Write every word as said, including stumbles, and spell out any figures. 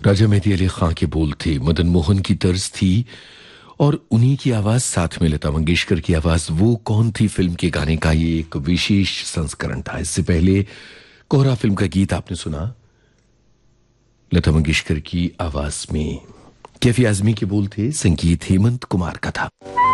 राजा मेहदी अली खां के बोल थे, मदन मोहन की तर्ज थी और उन्हीं की आवाज साथ में लता मंगेशकर की आवाज। वो कौन थी फिल्म के गाने का ये एक विशेष संस्करण था। इससे पहले कोहरा फिल्म का गीत आपने सुना लता मंगेशकर की आवाज में। कैफी आजमी के बोल थे, संगीत हेमंत कुमार का था।